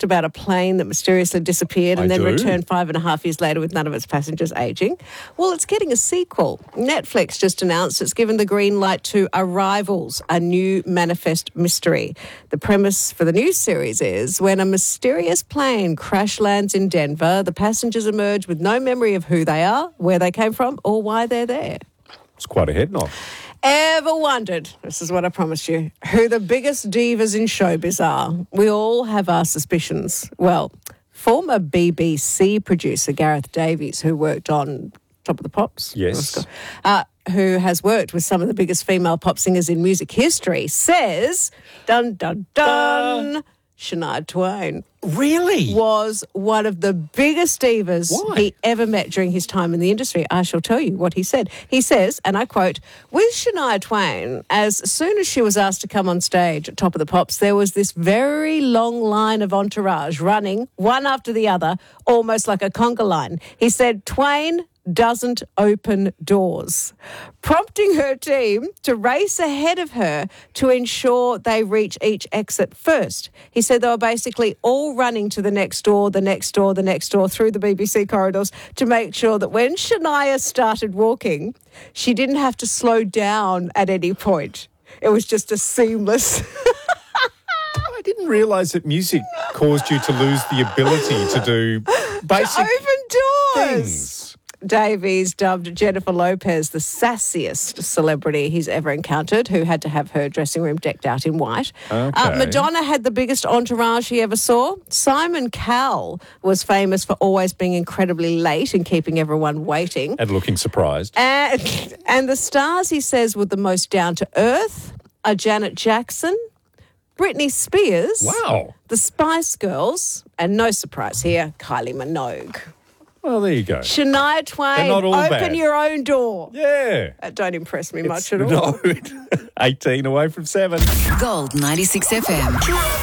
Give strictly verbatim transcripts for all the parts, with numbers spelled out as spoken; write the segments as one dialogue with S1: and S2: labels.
S1: Next, about a plane that mysteriously disappeared and
S2: I
S1: then
S2: do.
S1: returned five and a half years later with none of its passengers aging. Well, it's getting a sequel. Netflix just announced it's given the green light to Arrivals, a new manifest mystery. The premise for the new series is when a mysterious plane crash lands in Denver, the passengers emerge with no memory of who they are, where they came from, or why they're there.
S2: It's quite a head knock.
S1: Ever wondered, this is what I promised you, who the biggest divas in showbiz are? We all have our suspicions. Well, former B B C producer Gareth Davies, who worked on Top of the Pops.
S2: Yes.
S1: Uh, who has worked with some of the biggest female pop singers in music history, says, dun, dun, dun, uh, Shania Twain.
S2: Really?
S1: Was one of the biggest divas
S2: Why?
S1: he ever met during his time in the industry. I shall tell you what he said. He says, and I quote, with Shania Twain, as soon as she was asked to come on stage at Top of the Pops, there was this very long line of entourage running, one after the other, almost like a conga line. He said, Twain doesn't open doors, prompting her team to race ahead of her to ensure they reach each exit first. He said they were basically all running to the next door, the next door, the next door through the B B C corridors to make sure that when Shania started walking, she didn't have to slow down at any point. It was just a seamless...
S2: I didn't realise that music caused you to lose the ability to do basic
S1: to open doors.
S2: things.
S1: Davies dubbed Jennifer Lopez the sassiest celebrity he's ever encountered, who had to have her dressing room decked out in white.
S2: Okay.
S1: Uh, Madonna had the biggest entourage he ever saw. Simon Cowell was famous for always being incredibly late and keeping everyone waiting.
S2: And looking surprised.
S1: And, and the stars, he says, were the most down-to-earth are Janet Jackson, Britney Spears,
S2: Wow.
S1: the Spice Girls, and no surprise here, Kylie Minogue.
S2: Well, there you go.
S1: Shania Twain,
S2: They're not all
S1: open
S2: bad.
S1: your own door.
S2: Yeah.
S1: That don't impress me
S2: It's-
S1: much at all.
S2: No. eighteen away from seven.
S3: Gold ninety-six F M.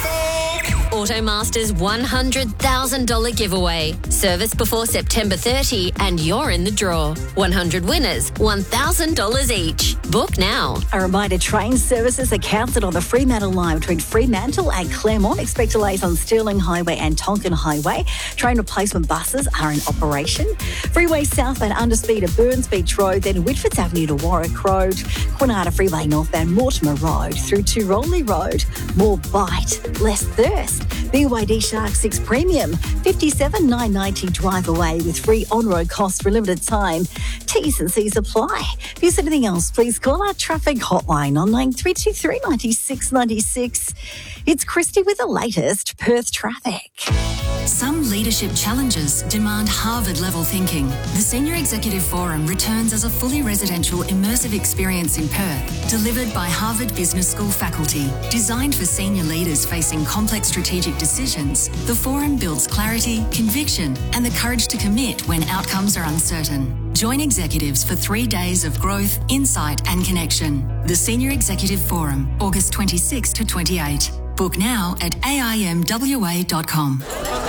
S4: Automaster's one hundred thousand dollars giveaway. Service before September thirtieth and you're in the draw. one hundred winners, one thousand dollars each. Book now.
S5: A reminder, train services are cancelled on the Fremantle line between Fremantle and Claremont. Expect delays on Stirling Highway and Tonkin Highway. Train replacement buses are in operation. Freeway southbound underspeed at Burns Beach Road, then Whitfords Avenue to Warwick Road. Quinata Freeway northbound Mortimer Road through to Rowley Road. More bite, less thirst. B Y D Shark six Premium, fifty-seven nine ninety drive away with free on-road costs for a limited time. T's and C's apply. If there's anything else, please call our traffic hotline on nine three two three, nine six nine six. It's Christy with the latest Perth traffic.
S3: Some leadership challenges demand Harvard-level thinking. The Senior Executive Forum returns as a fully residential immersive experience in Perth, delivered by Harvard Business School faculty. Designed for senior leaders facing complex strategic decisions, the forum builds clarity, conviction, and the courage to commit when outcomes are uncertain. Join executives for three days of growth, insight, and connection. The Senior Executive Forum, August twenty-sixth to twenty-eighth. Book now at A I M W A dot com.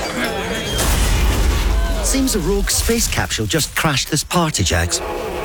S6: Seems a rogue space capsule just crashed this party, Jags.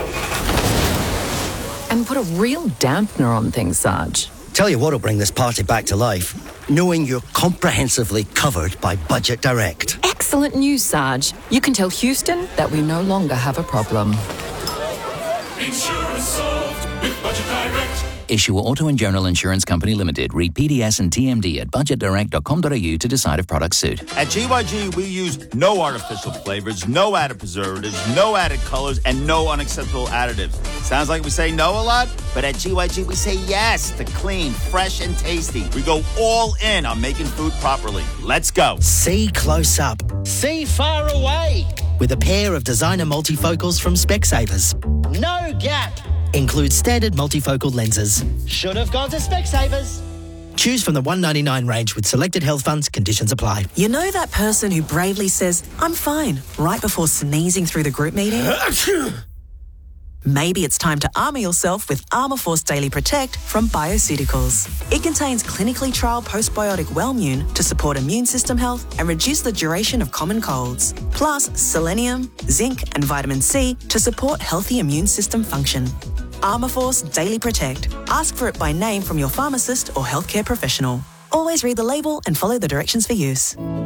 S7: And put a real dampener on things, Sarge.
S6: Tell you what'll bring this party back to life. Knowing you're comprehensively covered by Budget Direct.
S7: Excellent news, Sarge. You can tell Houston that we no longer have a problem.
S8: Insurance solved with Budget Direct.
S9: Issue Auto and General Insurance Company Limited. Read P D S and T M D at budget direct dot com dot a u to decide if products suit.
S10: At G Y G, we use no artificial flavors, no added preservatives, no added colors, and no unacceptable additives. Sounds like we say no a lot, but at G Y G, we say yes to clean, fresh, and tasty. We go all in on making food properly. Let's go.
S6: See close up.
S11: See far away.
S6: With a pair of designer multifocals from Specsavers.
S11: No gap.
S6: Includes standard multifocal lenses.
S11: Should have gone to Specsavers.
S6: Choose from the one ninety-nine range with selected health funds. Conditions apply.
S12: You know that person who bravely says, I'm fine, right before sneezing through the group meeting? Maybe it's time to armour yourself with Armour Force Daily Protect from Bioceuticals. It contains clinically trialled postbiotic Wellmune to support immune system health and reduce the duration of common colds. Plus selenium, zinc and vitamin C to support healthy immune system function. Armour Force Daily Protect. Ask for it by name from your pharmacist or healthcare professional. Always read the label and follow the directions for use.